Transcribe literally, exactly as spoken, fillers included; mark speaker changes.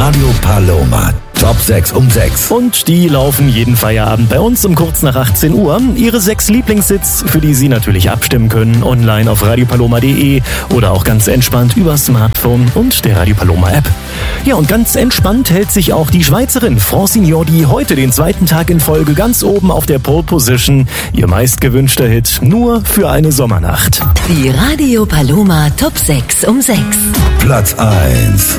Speaker 1: Radio Paloma. Top sechs um sechs.
Speaker 2: Und die laufen jeden Feierabend bei uns um kurz nach achtzehn Uhr. Ihre sechs Lieblingshits, für die Sie natürlich abstimmen können, online auf radio paloma punkt de oder auch ganz entspannt über Smartphone und der Radio Paloma App. Ja, und ganz entspannt hält sich auch die Schweizerin Francine Jordi heute den zweiten Tag in Folge ganz oben auf der Pole Position. Ihr meistgewünschter Hit nur für eine Sommernacht.
Speaker 3: Die Radio Paloma Top sechs um sechs.
Speaker 1: Platz eins.